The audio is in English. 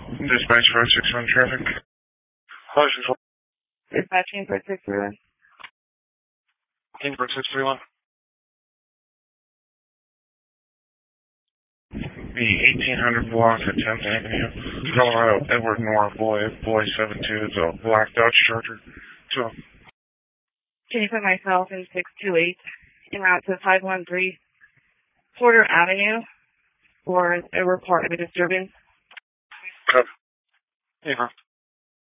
Dispatch 561 traffic. 561. Dispatching for 631. Kingsburg 631. The 1800 block at 10th Avenue, Colorado, Edward Noir, boy 72, it's a black Dodge Charger. 2. Can you put myself in 628 en route to 513 Porter Avenue for a report of a disturbance? Copy. Hey,